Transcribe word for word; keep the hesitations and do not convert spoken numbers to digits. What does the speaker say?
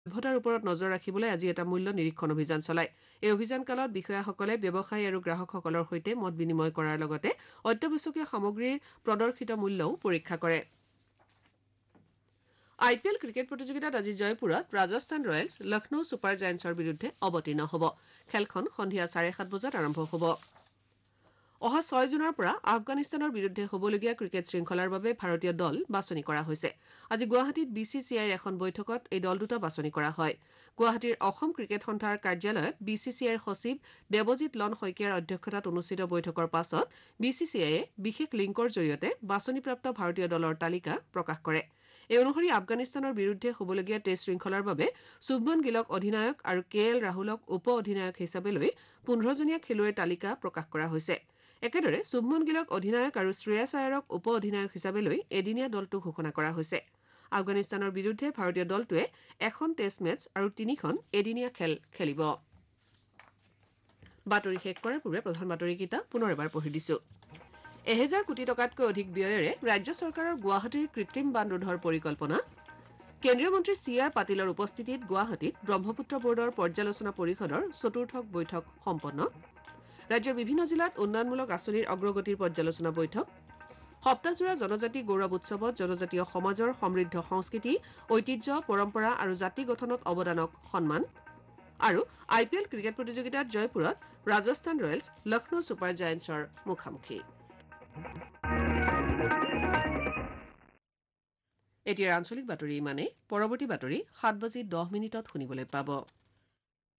voter ওপৰত নজৰ ৰাখিবলৈ আজি এটা মূল্য নিৰীক্ষণ অভিযান চলায় এই অভিযান কালত বিষয়াসকলে ব্যৱসায়ী আৰু গ্ৰাহকসকলৰ সৈতে মত বিনিময় কৰাৰ লগতে অত্যাৱশ্যকীয় সামগ্ৰীৰ প্ৰদৰ্শিত মূল্যও পৰীক্ষা কৰে আই পি এল ক্ৰিকেট প্ৰতিযোগিতাত আজি জয়পুৰত ৰাজস্থান ৰয়েলছ লক্ষ্ণৌ ছুপাৰ জায়েণ্টছৰ বিৰুদ্ধে অৱতীৰ্ণ হ'ব খেলখন সন্ধিয়া চাৰে সাত বজাত আৰম্ভ হ'ব অহা ছয় জুনৰ পৰা আফগানিস্তানৰ বিৰুদ্ধে হ'বলগীয়া ক্ৰিকেট শৃংখলাৰ বাবে ভাৰতীয় দল বাছনি কৰা হৈছে আজি গুৱাহাটীত বি চি চি আইৰ এখন বৈঠকত এই দল দুটা বাছনি কৰা হয় গুৱাহাটীৰ অসম ক্ৰিকেট সন্থাৰ কাৰ্যালয়ত বি চি চি আইৰ সচিব দেৱজিৎ লন শইকীয়াৰ অধ্যক্ষতাত অনুষ্ঠিত বৈঠকৰ পাছত বি চি চি আইয়ে বিশেষ লিংকৰ জৰিয়তে বাছনিপ্ৰাপ্ত ভাৰতীয় দলৰ তালিকা প্ৰকাশ কৰে এই অনুসৰি আফগানিস্তানৰ বিৰুদ্ধে হ'বলগীয়া টেষ্ট শৃংখলাৰ বাবে শুভমন গিলক অধিনায়ক আৰু কে এল ৰাহুলক উপ অধিনায়ক হিচাপে লৈ পোন্ধৰজনীয়া খেলুৱৈৰ তালিকা প্ৰকাশ কৰা হৈছে একেদৰে শুভমন গিলক অধিনায়ক আৰু শ্ৰেয়াছ আয়াৰক উপ অধিনায়ক হিচাপে লৈ এদিনীয়া দলটো ঘোষণা কৰা হৈছে আফগানিস্তানৰ বিৰুদ্ধে ভাৰতীয় দলটোৱে এখন টেষ্ট মেচ আৰু তিনিখন এদিনীয়া খেল খেলিব বাতৰি শেষ কৰাৰ পূৰ্বে প্ৰধান বাতৰিকেইটা পুনৰ এবাৰ পঢ়ি দিছো এহেজাৰ কোটি টকাতকৈ অধিক ব্যয়েৰে ৰাজ্য চৰকাৰৰ গুৱাহাটীৰ কৃত্ৰিম বান ৰোধৰ পৰিকল্পনা কেন্দ্ৰীয় মন্ত্ৰী চি আৰ পাটিলৰ উপস্থিতিত গুৱাহাটীত ব্ৰহ্মপুত্ৰ বৰ্ডৰ পৰ্যালোচনা পৰিষদৰ চতুৰ্থ বৈঠক সম্পন্ন ৰাজ্যৰ বিভিন্ন জিলাত উন্নয়নমূলক আঁচনিৰ অগ্ৰগতিৰ পৰ্যালোচনা বৈঠক সপ্তাহজোৰা জনজাতি গৌৰৱ উৎসৱত জনজাতীয় সমাজৰ সমৃদ্ধ সংস্কৃতি ঐতিহ্য পৰম্পৰা আৰু জাতি গঠনত অৱদানক সন্মান আৰু আই পি এল ক্ৰিকেট প্ৰতিযোগিতাত জয়পুৰত ৰাজস্থান ৰয়েলছ লক্ষ্ণৌ ছুপাৰ জায়েণ্টছৰ মুখামুখি এতিয়া আঞ্চলিক বাতৰি ইমানেই পৰৱৰ্তী বাতৰি সাত বাজি দহ মিনিটত শুনিবলৈ পাব